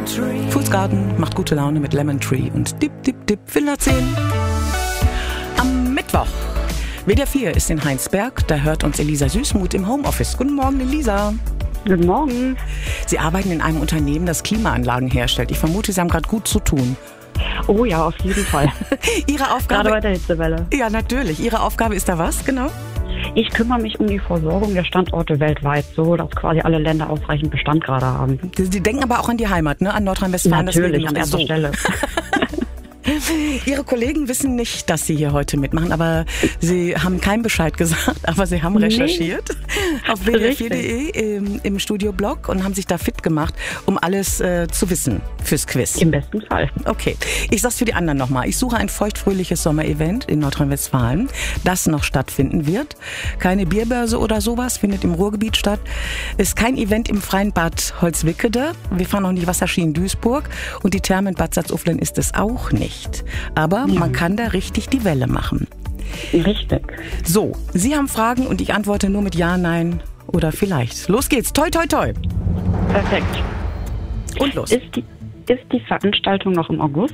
Foods Garden macht gute Laune mit Lemon Tree und Dip, Dip, Dip, Villa 10. Am Mittwoch. WDR 4 ist in Heinsberg. Da hört uns Elisa Süßmuth im Homeoffice. Guten Morgen, Elisa. Guten Morgen. Sie arbeiten in einem Unternehmen, das Klimaanlagen herstellt. Ich vermute, Sie haben gerade gut zu tun. Oh ja, auf jeden Fall. Ihre Aufgabe... Gerade bei der Hitzewelle. Ja, natürlich. Ihre Aufgabe ist da was, genau? Ich kümmere mich um die Versorgung der Standorte weltweit, so dass quasi alle Länder ausreichend Bestand gerade haben. Sie denken aber auch an die Heimat, ne? An Nordrhein-Westfalen. Natürlich, an erster Stelle. Ihre Kollegen wissen nicht, dass Sie hier heute mitmachen, aber Sie haben keinen Bescheid gesagt, aber Sie haben recherchiert auf wdr4.de im Studioblog und haben sich da fit gemacht, um alles zu wissen fürs Quiz. Im besten Fall. Okay, ich sag's für die anderen nochmal. Ich suche ein feuchtfröhliches Sommerevent in Nordrhein-Westfalen, das noch stattfinden wird. Keine Bierbörse oder sowas, findet im Ruhrgebiet statt. Ist kein Event im freien Bad Holzwickede. Wir fahren auch nicht Wasserski in Duisburg und die Therme in Bad Salzuflen ist es auch nicht. Aber man kann da richtig die Welle machen. Richtig. So, Sie haben Fragen und ich antworte nur mit Ja, Nein oder vielleicht. Los geht's. Toi, toi, toi. Perfekt. Und los. Ist die Veranstaltung noch im August?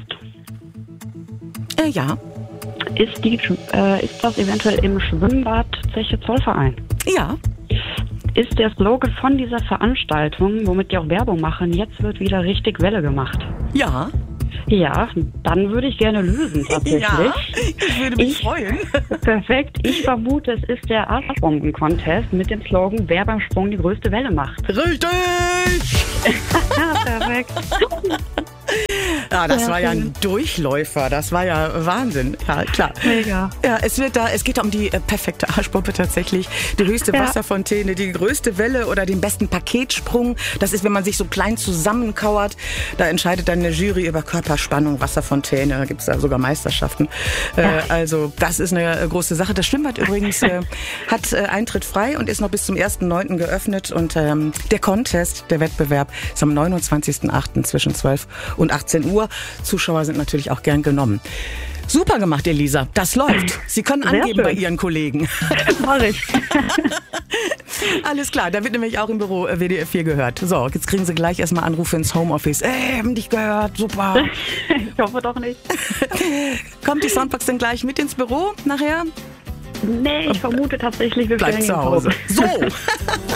Ja. Ist das eventuell im Schwimmbad Zeche Zollverein? Ja. Ist der Slogan von dieser Veranstaltung, womit die auch Werbung machen, jetzt wird wieder richtig Welle gemacht? Ja. Ja, dann würde ich gerne lösen tatsächlich. Ja, ich würde mich freuen. Perfekt. Ich vermute, es ist der Arschbomben-Contest mit dem Slogan, wer beim Sprung die größte Welle macht. Richtig! Perfekt. Ja, das war ja ein Durchläufer. Das war ja Wahnsinn. Ja, klar. Mega. Ja, es geht um die perfekte Arschbombe tatsächlich. Die höchste Wasserfontäne, die größte Welle oder den besten Paketsprung. Das ist, wenn man sich so klein zusammenkauert. Da entscheidet dann eine Jury über Körperspannung, Wasserfontäne. Da gibt's da sogar Meisterschaften. Also das ist eine große Sache. Das Schwimmbad übrigens hat Eintritt frei und ist noch bis zum 1.9. geöffnet. Und der Contest, der Wettbewerb, ist am 29.8. zwischen 12 und 18 Uhr. Zuschauer sind natürlich auch gern genommen. Super gemacht, Elisa. Das läuft. Sie können angeben bei Ihren Kollegen. Mach ich. Alles klar, da wird nämlich auch im Büro WDR 4 gehört. So, jetzt kriegen Sie gleich erstmal Anrufe ins Homeoffice. Haben dich gehört, super. Ich hoffe doch nicht. Kommt die Soundbox denn gleich mit ins Büro nachher? Nee, ich vermute tatsächlich, wir bleibt zu Hause. So.